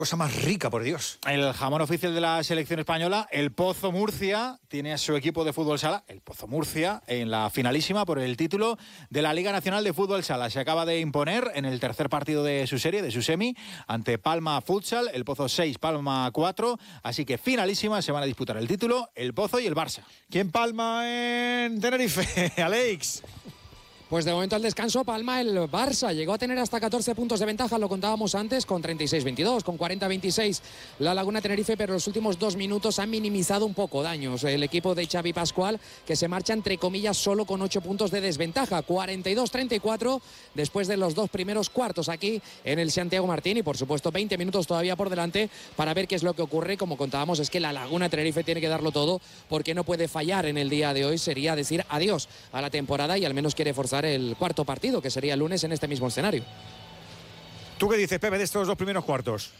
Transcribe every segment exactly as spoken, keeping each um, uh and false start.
Cosa más rica, por Dios. El jamón oficial de la selección española, el Pozo Murcia, tiene a su equipo de fútbol sala, el Pozo Murcia, en la finalísima por el título de la Liga Nacional de Fútbol Sala. Se acaba de imponer en el tercer partido de su serie, de su semi, ante Palma Futsal, el Pozo seis, Palma cuatro. Así que finalísima, se van a disputar el título, el Pozo y el Barça. ¿Quién palma en Tenerife? Alex. Pues de momento al descanso palma el Barça. Llegó a tener hasta catorce puntos de ventaja, lo contábamos antes, con treinta y seis veintidós, con cuarenta veintiséis la Laguna Tenerife, pero los últimos dos minutos han minimizado un poco daños. El equipo de Xavi Pascual, que se marcha entre comillas solo con ocho puntos de desventaja, cuarenta y dos treinta y cuatro después de los dos primeros cuartos aquí en el Santiago Martín, y por supuesto veinte minutos todavía por delante para ver qué es lo que ocurre. Como contábamos, es que la Laguna Tenerife tiene que darlo todo porque no puede fallar en el día de hoy, sería decir adiós a la temporada, y al menos quiere forzar el cuarto partido, que sería el lunes en este mismo escenario. ¿Tú qué dices, Pepe, de estos dos primeros cuartos?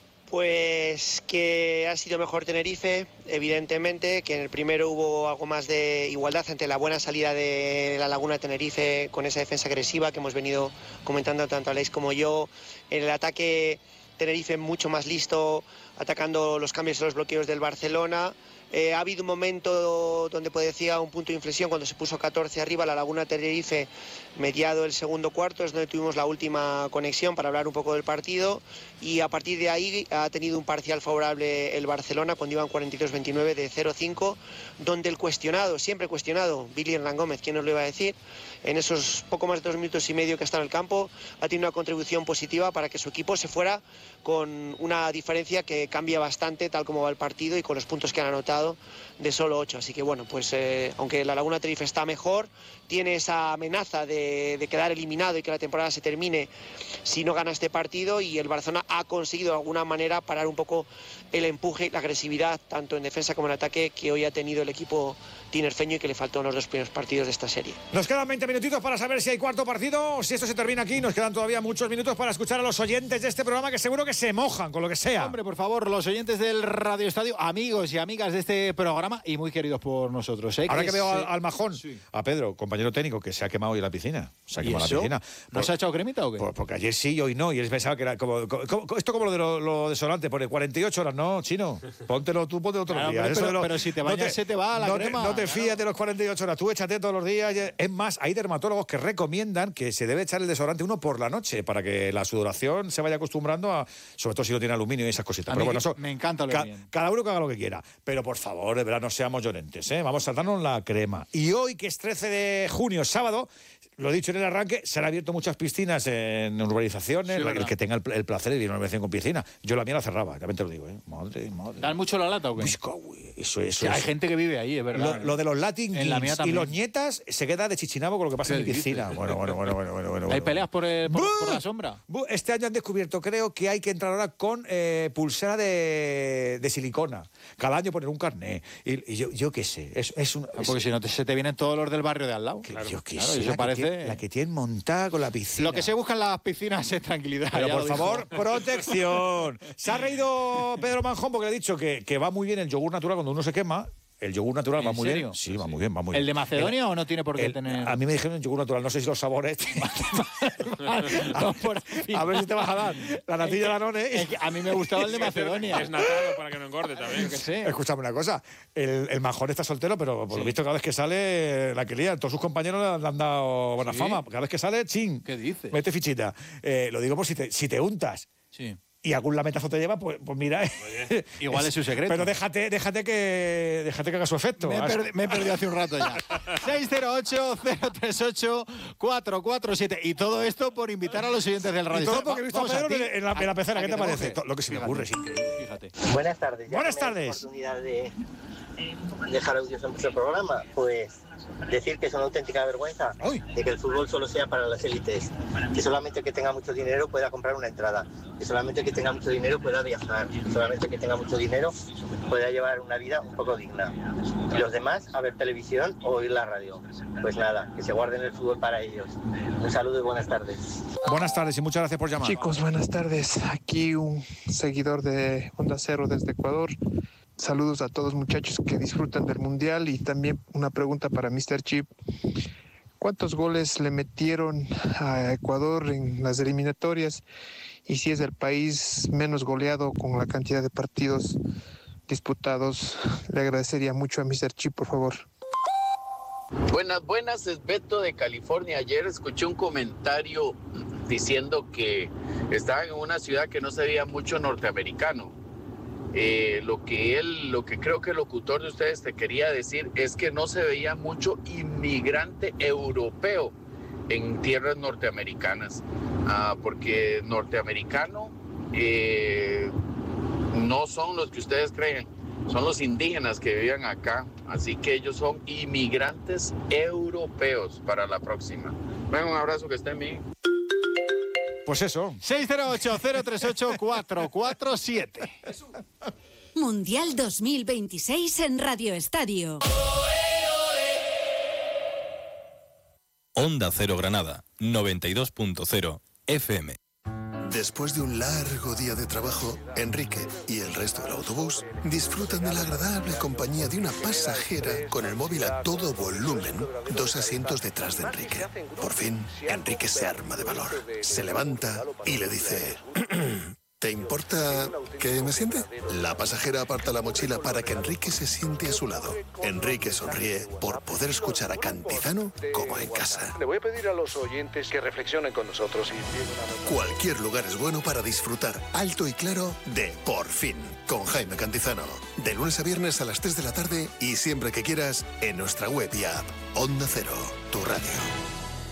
Pues que ha sido mejor Tenerife, evidentemente, que en el primero hubo algo más de igualdad ante la buena salida de la Laguna Tenerife con esa defensa agresiva que hemos venido comentando tanto Alex como yo. En el ataque Tenerife mucho más listo, atacando los cambios y los bloqueos del Barcelona. Eh, ha habido un momento donde decía un punto de inflexión cuando se puso catorce arriba la Laguna Tenerife, mediado el segundo cuarto, es donde tuvimos la última conexión para hablar un poco del partido, y a partir de ahí ha tenido un parcial favorable el Barcelona cuando iban cuarenta y dos veintinueve de cero cinco, donde el cuestionado, siempre cuestionado, Billy Hernán Gómez, ¿quién nos lo iba a decir? En esos poco más de dos minutos y medio que está en el campo, ha tenido una contribución positiva para que su equipo se fuera con una diferencia que cambia bastante tal como va el partido y con los puntos que han anotado de solo ocho. Así que bueno, pues eh, aunque la Laguna Tenerife está mejor, tiene esa amenaza de, de quedar eliminado y que la temporada se termine si no gana este partido, y el Barcelona ha conseguido de alguna manera parar un poco el empuje y la agresividad tanto en defensa como en ataque que hoy ha tenido el equipo tinerfeño y que le faltó en los dos primeros partidos de esta serie. Nos quedan veinte minutitos para saber si hay cuarto partido o si esto se termina aquí. Nos quedan todavía muchos minutos para escuchar a los oyentes de este programa, que seguro que se mojan con lo que sea. Hombre, por favor, los oyentes del Radio Estadio, amigos y amigas de este programa y muy queridos por nosotros, ¿eh? Ahora que, que veo es, al, al majón, sí. a Pedro, compañero técnico, que se ha quemado hoy en la piscina. Se ha quemado en la piscina. ¿No por, se ha echado cremita o qué? Por, porque ayer sí y hoy no. Y él pensaba que era como, como, como esto como lo de lo, lo desodorante, pone cuarenta y ocho horas, no, chino. Póntelo tú, póntelo todos claro, los días. Hombre, Eso pero, de lo, pero si te bañas no te, se te va la no crema. Te, no te claro. fías de los cuarenta y ocho horas, tú échate todos los días. Es más, hay dermatólogos que recomiendan que se debe echar el desodorante uno por la noche para que la sudoración se vaya acostumbrando a, sobre todo si no tiene aluminio y esas cositas. A Pero mí bueno, eso, me encanta lo ca, bien. Cada uno que haga lo que quiera. Pero por favor, de verdad, no seamos llorentes, ¿eh? Vamos a saltarnos la crema. Y hoy, que es trece de junio, sábado, lo he dicho en el arranque, se han abierto muchas piscinas en urbanizaciones, sí, el que tenga el, el placer de ir a una urbanización con piscina. Yo la mía la cerraba, también te lo digo, ¿eh? Madre, madre. ¿Dan mucho la lata o qué? Pisco, eso, eso, sí, eso. Hay gente que vive ahí, es verdad. Lo, lo de los Latin Kings y los nietas se queda de chichinabo con lo que pasa en mi piscina. Bueno, bueno, bueno, bueno, bueno, bueno. ¿Hay peleas por, el, por, por la sombra? Este año han descubierto, creo, que hay que entrar ahora con eh, pulsera de, de silicona. Cada año poner un carné. Y, y yo, yo qué sé. Es, es un, no, porque es, si no te, se te vienen todos los del barrio de al lado. Claro, yo qué claro, sé. Eso la, parece... que tiene, la que tienen montada con la piscina. Lo que se busca en las piscinas es tranquilidad. Pero por favor, dijo. protección. Se ha reído Pedro Manjón porque le ha dicho que, que va muy bien el yogur natural cuando uno se quema. El yogur natural va muy serio? bien. Sí, va muy bien, va muy bien. ¿El de Macedonia el, o no tiene por qué el, tener...? A mí me dijeron yogur natural, no sé si los sabores... a, a ver si te vas a dar la natilla de Danone. Es que a mí me gustaba el de Macedonia. Es natado para que no engorde también. Que sé. Escúchame una cosa, el, el Majón está soltero, pero por sí. lo visto cada vez que sale, la que lía, todos sus compañeros le han dado buena ¿Sí? fama. Cada vez que sale, ching. ¿Qué dices? Mete fichita. Eh, lo digo por si te, si te untas. Sí. Y algún lametazo te lleva, pues, pues mira. Oye, igual es, es su secreto. Pero déjate, déjate que déjate que haga su efecto. Me he, perdi, me he perdido hace un rato ya. seis cero ocho, cero tres ocho, cuatro cuatro siete. Y todo esto por invitar a los oyentes del radio. Y todo porque he visto a Pedro a en, la, en la pecera. ¿Qué te, te parece? Lo que se me ocurre, sí. Fíjate. Buenas tardes. Buenas tardes. Oportunidad de dejar audios en nuestro programa, pues decir que es una auténtica vergüenza Uy. de que el fútbol solo sea para las élites, que solamente el que tenga mucho dinero pueda comprar una entrada, que solamente el que tenga mucho dinero pueda viajar, que solamente el que tenga mucho dinero pueda llevar una vida un poco digna, y los demás a ver televisión o oír la radio. Pues nada, que se guarden el fútbol para ellos. Un saludo y buenas tardes. Buenas tardes y muchas gracias por llamar. Chicos, buenas tardes. Aquí un seguidor de Onda Cero desde Ecuador. Saludos a todos muchachos que disfrutan del Mundial, y también una pregunta para míster Chip. ¿Cuántos goles le metieron a Ecuador en las eliminatorias y si es el país menos goleado con la cantidad de partidos disputados. Le agradecería mucho a mister Chip, por favor. Buenas, buenas, es Beto de California. Ayer escuché un comentario diciendo que estaban en una ciudad que no se veía mucho norteamericano. Eh, lo que él, lo que creo que el locutor de ustedes te quería decir es que no se veía mucho inmigrante europeo en tierras norteamericanas, ah, porque norteamericano eh, no son los que ustedes creen, son los indígenas que vivían acá, así que ellos son inmigrantes europeos para la próxima. Bueno, un abrazo, que estén bien. Pues eso. seis cero ocho, cero tres ocho, cuatro cuatro siete. Mundial dos mil veintiséis en Radio Estadio. Onda Cero Granada, noventa y dos punto cero F M. Después de un largo día de trabajo, Enrique y el resto del autobús disfrutan de la agradable compañía de una pasajera con el móvil a todo volumen, dos asientos detrás de Enrique. Por fin, Enrique se arma de valor, se levanta y le dice... ¿Te importa que me siente? La pasajera aparta la mochila para que Enrique se siente a su lado. Enrique sonríe por poder escuchar a Cantizano como en casa. Le voy a pedir a los oyentes que reflexionen con nosotros. Y... Cualquier lugar es bueno para disfrutar alto y claro de Por Fin, con Jaime Cantizano. De lunes a viernes a las tres de la tarde y siempre que quieras en nuestra web y app. Onda Cero, tu radio.